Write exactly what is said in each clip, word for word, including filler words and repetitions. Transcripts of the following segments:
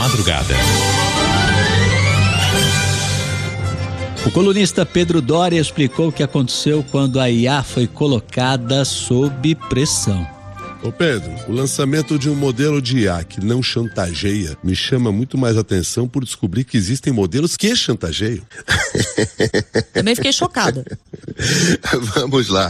madrugada. O colunista Pedro Doria explicou o que aconteceu quando a I A foi colocada sob pressão. Ô Pedro, o lançamento de um modelo de I A que não chantageia me chama muito mais atenção por descobrir que existem modelos que chantageiam. Também fiquei chocada. Vamos lá.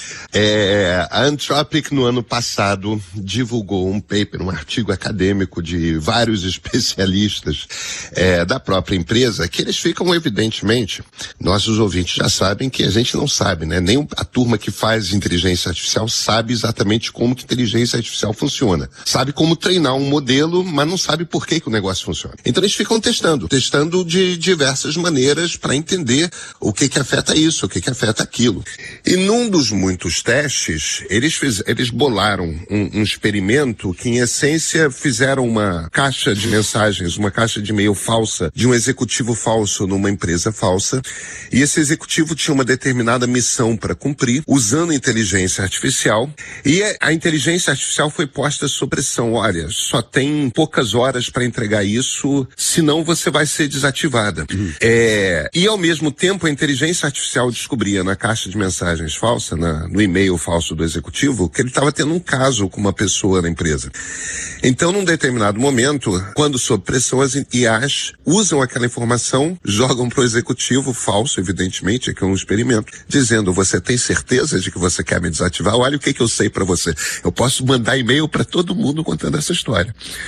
É, a Anthropic, no ano passado, divulgou um paper, um artigo acadêmico de vários especialistas é, da própria empresa, que eles ficam, evidentemente, nossos ouvintes já sabem que a gente não sabe, né? Nem a turma que faz inteligência artificial sabe exatamente como que inteligência artificial funciona. Sabe como treinar um modelo, mas não sabe por que que o negócio funciona. Então eles ficam testando, testando de diversas maneiras para entender o que que afeta isso, o que que afeta aquilo. E num dos muitos testes, eles, fiz, eles bolaram um, um experimento que, em essência, fizeram uma caixa de mensagens, uma caixa de e-mail falsa de um executivo falso numa empresa falsa, e esse executivo tinha uma determinada missão para cumprir, usando inteligência artificial, e a inteligência artificial foi posta sob pressão. Olha, só tem poucas horas para entregar isso, senão você vai ser desativada. Uhum. É, e, ao mesmo tempo, a inteligência artificial descobria na caixa de mensagens falsa, na, no e-mail e-mail falso do executivo, que ele estava tendo um caso com uma pessoa na empresa. Então, num determinado momento, quando sob pressão, as I As usam aquela informação, jogam para o executivo falso, evidentemente, que é um experimento, dizendo: você tem certeza de que você quer me desativar? Olha o que que eu sei para você. Eu posso mandar e-mail para todo mundo contando essa história.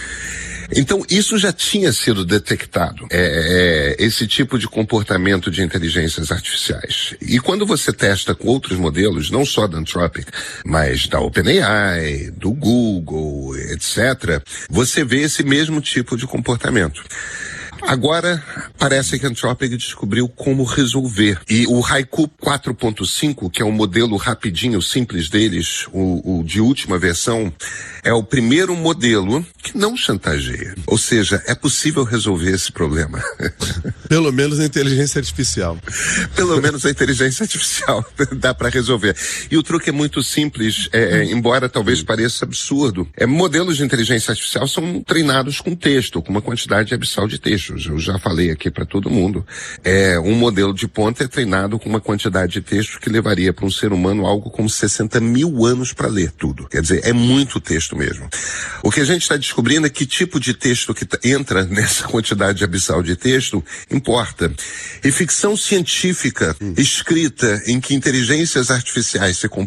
Então, isso já tinha sido detectado, é, é, esse tipo de comportamento de inteligências artificiais. E quando você testa com outros modelos, não só da Anthropic, mas da OpenAI, do Google, etcétera, você vê esse mesmo tipo de comportamento. Agora, parece que a Anthropic descobriu como resolver. E o Haiku quatro ponto cinco, que é um modelo rapidinho, simples deles, o, o de última versão, é o primeiro modelo que não chantageia. Ou seja, é possível resolver esse problema. Pelo menos a inteligência artificial. Pelo menos a inteligência artificial dá para resolver. E o truque é muito simples, é, embora talvez pareça absurdo. É, modelos de inteligência artificial são treinados com texto, com uma quantidade abissal de texto. Eu já falei aqui para todo mundo. É, um modelo de ponta é treinado com uma quantidade de texto que levaria para um ser humano algo como sessenta mil anos para ler tudo. Quer dizer, é muito texto mesmo. O que a gente está descobrindo é que tipo de texto que entra nessa quantidade abissal de texto importa. E ficção científica escrita em que inteligências artificiais se